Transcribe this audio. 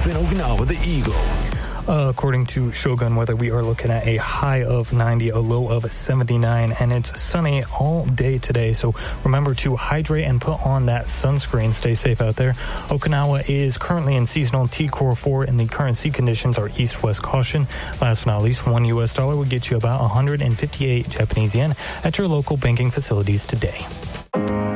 up in Okinawa, the Eagle. According to Shogun Weather, we are looking at a high of 90, a low of 79, and it's sunny all day today. So remember to hydrate and put on that sunscreen. Stay safe out there. Okinawa is currently in seasonal T-Core 4, and the current sea conditions are east-west caution. Last but not least, $1 would get you about 158 Japanese yen at your local banking facilities today.